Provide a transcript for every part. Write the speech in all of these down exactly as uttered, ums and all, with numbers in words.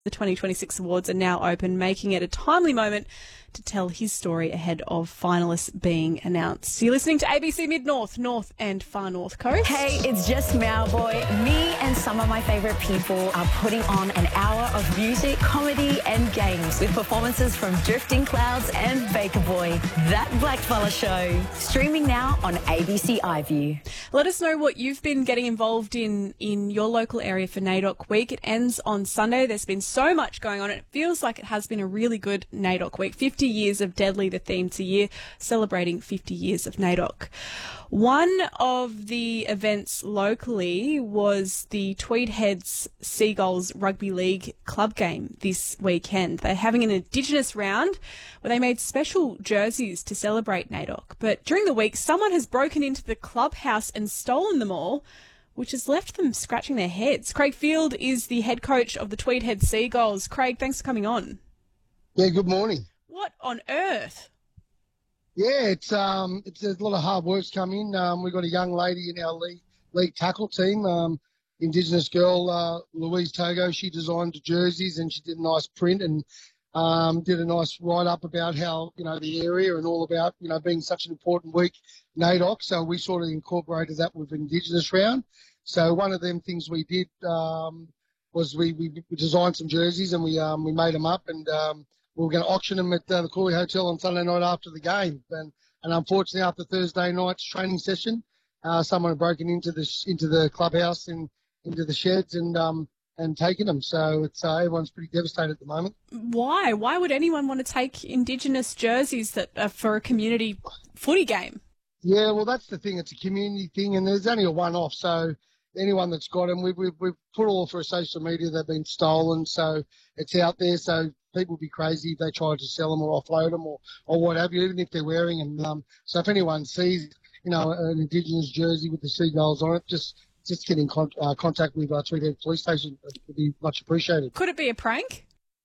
The twenty twenty-six awards are now open, making it a timely moment to tell his story ahead of finalists being announced. You're listening to A B C Mid-North, North and Far North Coast. Hey, it's just Mowboy. Me and some of my favourite people are putting on an hour of music, comedy and games with performances from Drifting Clouds and Baker Boy. That Blackfella Show. Streaming now on A B C iView. Let us know what you've been getting involved in in your local area for NAIDOC Week. It ends on Sunday. There's been so much going on. It feels like it has been a really good NAIDOC Week. fifty years of Deadly, the theme to year, celebrating fifty years of NAIDOC. One of the events locally was the Tweed Heads Seagulls Rugby League club game this weekend. They're having an Indigenous round where they made special jerseys to celebrate NAIDOC. But during the week, someone has broken into the clubhouse and stolen them all, which has left them scratching their heads. Craig Field is the head coach of the Tweed Heads Seagulls. Craig, thanks for coming on. Yeah, good morning. What on earth? Yeah, it's um, it's a lot of hard work's come in. Um, we've got a young lady in our league, league tackle team, um, Indigenous girl, uh, Louise Togo. She designed the jerseys and she did a nice print and um, did a nice write-up about how, you know, the area and all about, you know, being such an important week, NAIDOC. So we sort of incorporated that with Indigenous round. So one of them things we did um, was we, we designed some jerseys and we um, we made them up and um, we were going to auction them at uh, the Cooley Hotel on Sunday night after the game. And, and unfortunately, after Thursday night's training session, uh, someone had broken into the into the clubhouse and into the sheds and um and taken them. So it's uh, everyone's pretty devastated at the moment. Why? Why would anyone want to take Indigenous jerseys that are for a community footy game? Yeah, well, that's the thing. It's a community thing, and there's only a one-off. So anyone that's got them, we've, we've, we've put all through social media. They've been stolen, so it's out there. So people would be crazy if they tried to sell them or offload them or, or what have you, even if they're wearing them. Um, so if anyone sees, you know, an Indigenous jersey with the Seagulls on it, just just get in con- uh, contact with our Tweed Head Police Station. It would be much appreciated. Could it be a prank?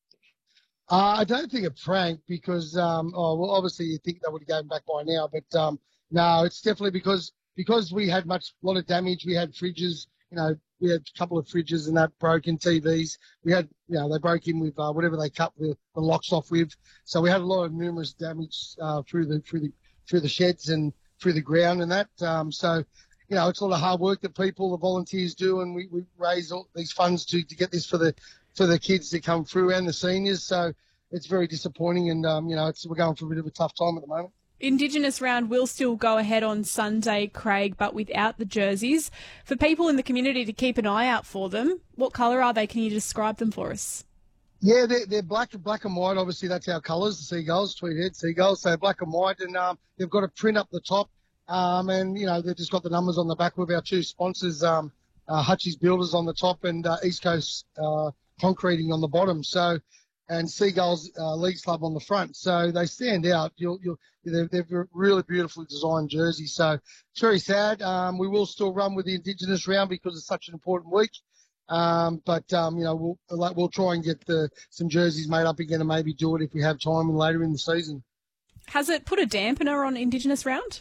Uh, I don't think a prank because, um, oh, well, obviously you think they would have gone back by now, but um, no, it's definitely because because we had much, a lot of damage. We had fridges, you know, we had a couple of fridges and that broke in T Vs. We had, you know, they broke in with uh, whatever they cut the, the locks off with. So we had a lot of numerous damage uh, through the through the through the sheds and through the ground and that. Um, so, you know, it's a lot of hard work that people, the volunteers do, and we, we raise all these funds to, to get this for the for the kids that come through and the seniors. So it's very disappointing, and um, you know, it's we're going through a bit of a tough time at the moment. Indigenous round will still go ahead on Sunday, Craig, but without the jerseys. For people in the community to keep an eye out for them, what colour are they? Can you describe them for us? Yeah, they're, they're black, black and white. Obviously, that's our colours, the Seagulls, Tweed Head Seagulls. So black and white, and um, they've got a print up the top, um, and, you know, they've just got the numbers on the back with our two sponsors, um, uh, Hutchie's Builders on the top and uh, East Coast uh, Concreting on the bottom. So, and Seagulls uh, Leagues Club on the front. So they stand out. You'll, you'll, they're, they're really beautifully designed jerseys. So it's very sad. Um, we will still run with the Indigenous round because it's such an important week. Um, but, um, you know, we'll, we'll try and get the, some jerseys made up again and maybe do it if we have time and later in the season. Has it put a dampener on Indigenous round?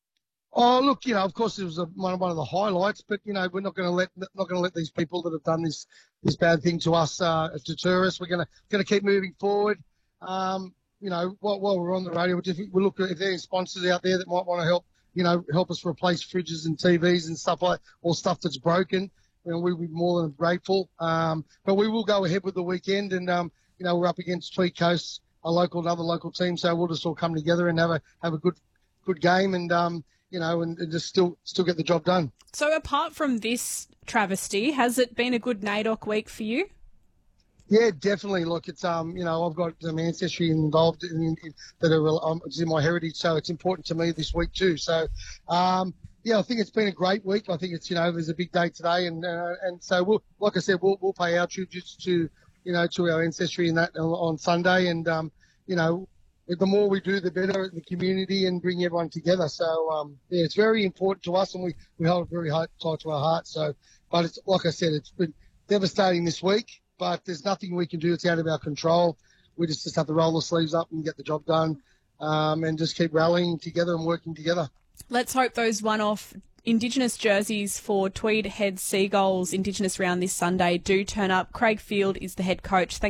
Oh, look, you know, of course it was a, one, one of the highlights, but, you know, we're not going to let not going to let these people that have done this this bad thing to us uh, deter us. We're going to going to keep moving forward. Um, you know, while, while we're on the radio, we'll look at if there are sponsors out there that might want to help, you know, help us replace fridges and T Vs and stuff like, or stuff that's broken. You know, we'd be more than grateful. Um, but we will go ahead with the weekend, and um, you know, we're up against Tweed Coast, a local, another local team, so we'll just all come together and have a have a good good game, and um, you know, and, and just still still get the job done. So apart from this travesty, has it been a good NAIDOC week for you? Yeah, definitely. Look, it's um, you know, I've got some ancestry involved in, in, that are um, it's in my heritage, so it's important to me this week too. So, um, yeah, I think it's been a great week. I think it's, you know, there's a big day today, and uh, and so we'll, like I said, we'll we'll pay our tributes to, you know, to our ancestry in that on, on Sunday, and um, you know, the more we do, the better in the community and bring everyone together. So, um, yeah, it's very important to us, and we, we hold it very high, tight to our heart. So, but it's like I said, it's been devastating this week, but there's nothing we can do. It's out of our control. We just, just have to roll the sleeves up and get the job done, um, and just keep rallying together and working together. let's hope those one-off Indigenous jerseys for Tweed Head Seagulls Indigenous round this Sunday do turn up. Craig Field is the head coach. Thanks